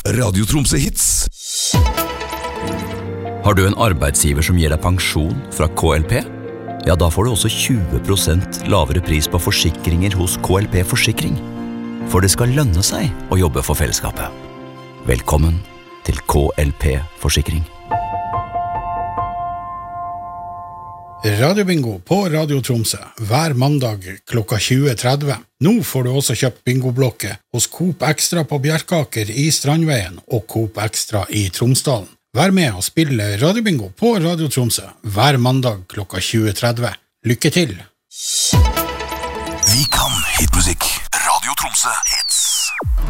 Radio Tromsø Hits. Har du en arbeidsgiver som gir deg pensjon fra KLP? Ja, da får du også 20% lavere pris på forsikringer hos KLP Forsikring. For det skal lønne seg å jobbe for fellesskapet. Velkommen til KLP Forsikring. Radio Bingo på Radio Tromsø hver mandag klokka 20:30. Nå får du også kjøpt bingoblokket hos Coop Extra på Bjerkaker i Strandveien og Coop Extra i Tromsdalen. Vær med og spille Radio Bingo på Radio Tromsø hver mandag klokka 20:30. Lykke til! Vi kan hitmusikk. Radio Tromsø Hits.